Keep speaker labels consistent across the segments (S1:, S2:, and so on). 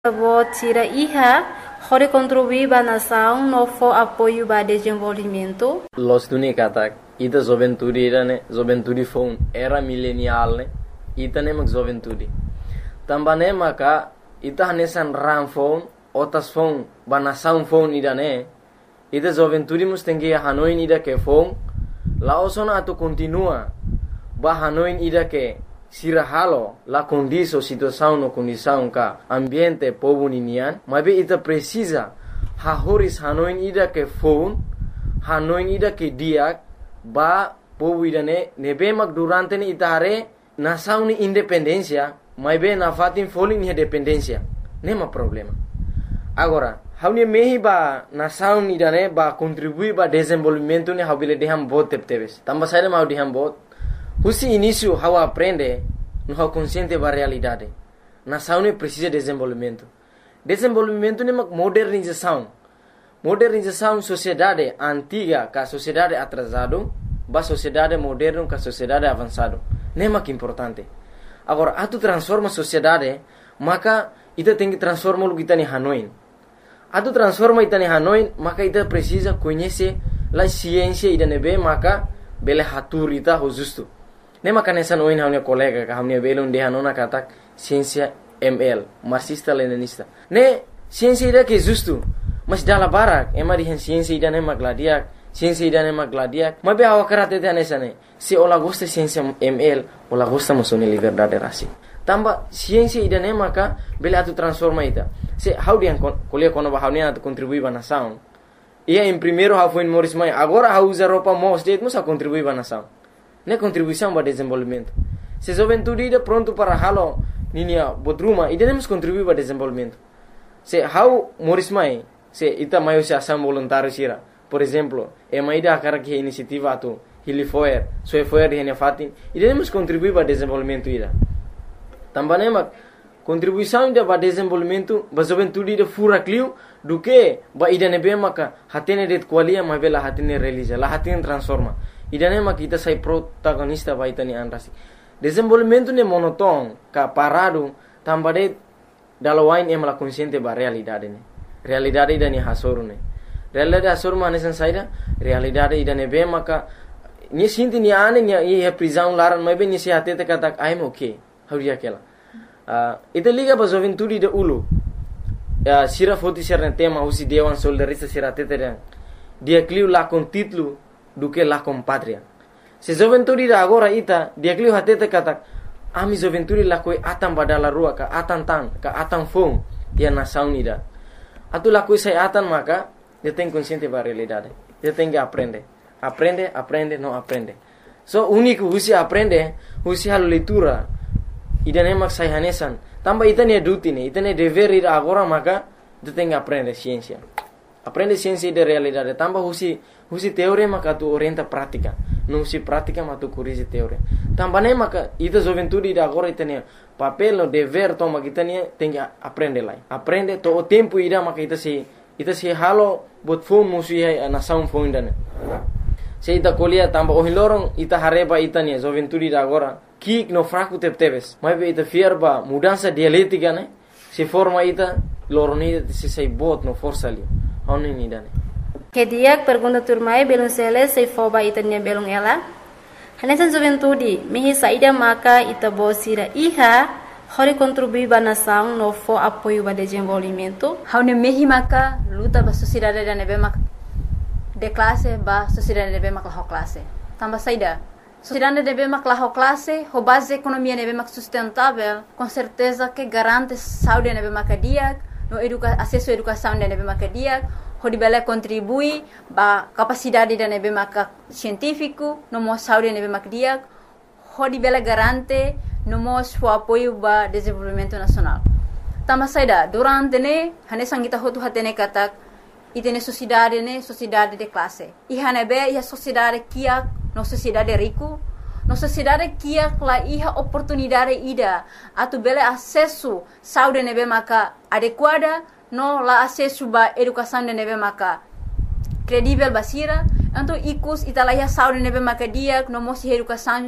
S1: Vou tirar IHA, pode contribuir para a nação, não for apoio para o desenvolvimento.
S2: Los tuni katak, ita joventuri né, joventuri phone era milenial né, ita ne mak joventuri. Tambane maka ita hanesan ram phone, otas phone, ba nação phone ida né, ita joventuri mus tengi hanoin ida ke phone, la osona atu continua, ba hanoin ida ke sirahalo la condição situação no condição ka ambiente povo ninian mas ita precisa hahoris hanoin ida ke phone hanoin ida ke dia ba povo ida ne nebe mak durante ni itare nação ni independência mas be na fatin folin ni dependência nema problema agora hauni mehi ba nação ida ne ba contribuir ba desenvolvimento ni habile deham bot tepteves tamba saida mau deham bot Husi início how aprende no how consciente da realidade. Nação ne precisa de desenvolvimento. Desenvolvimento ne modernização. Modernização sociedade antiga com a sociedade atrasado, ba sociedade moderna com a sociedade avançado. Ne mak importante. Agora, atu transforma a sociedade, maka ita tem que transformar o que está em Hanoi. Atu transforma ita em Hanoi, maka ita precisa conhecer a ciência ida nebe, maka bele hatur ita ho justo. Ne makanesan oin hamne kolega ka hamne belun de hanona katak ciência ML marxista leninista ne ciência ida ke justo mas dala barak ema di ciência ida ne magladiak ciência ida ne magladiak mabe awakarate te anesane se ola gosta ciência ML ola gosta musone liberdade rasi tamba ciência ida ne maka bele atu transforma ita se how dian kolia kono ba hawne atu contribui ba nação ia em primeiro how foi Morris Mai agora how usa roupa most state musa contribui ba nação ne contribuição para desenvolvimento. Se juventude ida pronto para halo ninia bodruma, ida nemos contribuir para desenvolvimento. Se how Morris Mai, se ita maio se ação voluntário sira. Por exemplo, ida akara que iniciativa atu Hilifoer, Soefoer de Henefatin, ida nemos contribuir para desenvolvimento ida. Também mak contribuição ida para desenvolvimento, ba juventude ida fura clio do que ba ida nebe maka hatene det qualia ma bela hatene realiza, la hatene transforma. Idane mak kita sai protagonista ba itani anrasi. Desenvolvimento ne monoton ka parado tambade dalawain emla consciente ba realidade ne. Realidade idani hasoru ne. Realidade hasoru manesan saida realidade idane be maka ni sinti ni ane ni e prisão laran mai be ni se atete kata I'm okay. Hauria kela. Ita liga ba juventude de ulu. Sira foti serne tema usi dewan soldarista sira atete dia cliu la con título do que lá com pátria. Se juventude da agora ita, dia clio hatete kata, ami juventude lá coi atan badala rua ka atan tan, ka atan fong, dia nação ida. Atu lá coi sai atan maka, dia tem consciente da realidade. Dia tem que aprender. Aprende, não aprende. So único husi aprende, husi halo leitura. Ida nemak sai hanesan. Tamba ita ne duty ne, ita ne dever ida agora maka, dia tem que aprender ciência. Aprende ciência de realidade. Tamba husi teoria maka tu orienta prática. Não se prática mas tu corrige teoria. Tamba ne maka ita juventude da agora ita ne papel no dever toma kita ne tem que aprender lá. Aprende to o tempo ida maka ita se halo bot phone musu ya nação phone dane. Se ita colia tamba o hilorong ita hareba ita ne juventude da agora kik no fraco tepteves. Mas ita fierba mudança dialética ne se forma ita loroni se sai bot no força ali. Oni ni dane.
S1: Kediak pergunta turmai belum sele sei foba itanya belum ela. Hanesan juventude mehi saida maka ita bosira iha hori contribuir ba nação no fo apoio ba desenvolvimento.
S3: Haune mehi maka luta ba sociedade da nebe mak de classe ba sociedade nebe mak la classe. Tamba saida sociedade nebe mak la classe ho base economia nebe mak sustentável com certeza que garante saúde nebe mak diak no acesso à educação nebe mak diak hodi bela contribui ba capacidade da nebe maka científico no mo saúde nebe mak diak hodi bela garante no mo o apoio ba desenvolvimento nacional. Tama saida durante ne hane sangita hotu hatene katak itene sociedade de classe. Ihane be ia sociedade kia no sociedade rico no sociedade kia la iha oportunidade ida atu bela acesso saúde nebe maka adequada no la acesso ba educação de nebe maka credível basira então ikus italaya saúde nebe maka dia no mosi educação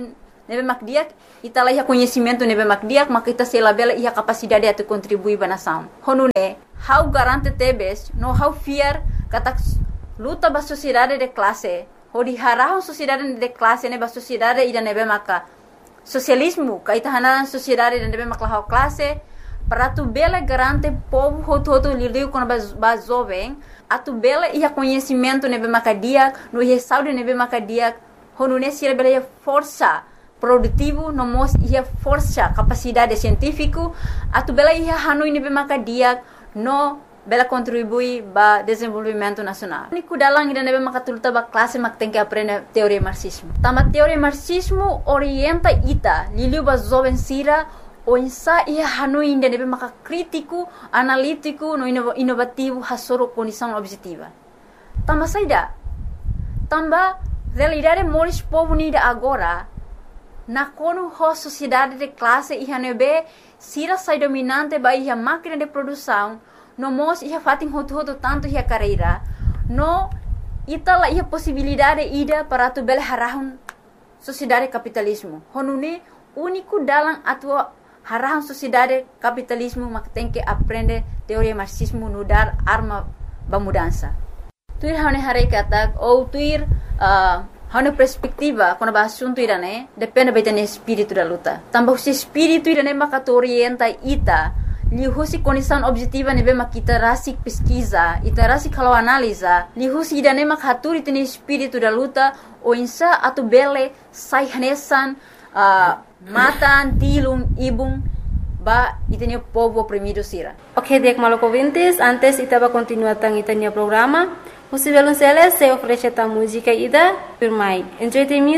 S3: nebe mak diak ita lah conhecimento nebe mak diak maka ita sela bela ia capacidade de contribuir para nação honune how garante tebes no how fear kata luta ba sociedade de classe hodi harahon sociedade de classe nebe sociedade ida nebe maka socialismo kaita hanan sociedade de nebe mak lah classe para tu bela garante povo hoto lidiu com ba jovem atu bela ia conhecimento nebe mak diak no ia saúde nebe mak diak honune sira bela ia força produtivo no mos ia força capacidade científico atu bela ia hanoi nebe mak diak no bela contribui ba desenvolvimento nacional. Niku dalang ida nebe mak tulta ba classe mak tem que aprender teoria marxismo. Tama teoria marxismo orienta ita liliu ba jovem sira o insa ia hanoi ida nebe mak crítico, analítico no inovativo hasoro condição objetiva. Tama saida. Tamba realidade moris povo nida agora na kono ho sociedade de classe ia nebe sira sai dominante ba ia máquina de produção no mos ia fatin hoto tanto ia carreira no itala ia possibilidade ida para tu bel harahun sociedade capitalismo honune único dalam atua harahun sociedade capitalismo mak tem que aprender teoria marxismo no dar arma ba mudança tuir hane hare katak ou tuir hane perspectiva quando ba assunto irane depende betene espírito da luta tambah se espírito irane mak orienta ita lihusi condição objetiva nebe mak kita rasik pesquisa ita rasik kalau analisa lihusi idane mak haturi tene espírito da luta o insa atu bele sai hanesan matan tilung ibung ba itene povo oprimido sira.
S1: Ok, dek maloko ouvintes, antes itaba continuar tang itania programa. Musivelun Celes se oferece ta música ida firmai. Enjoy the music.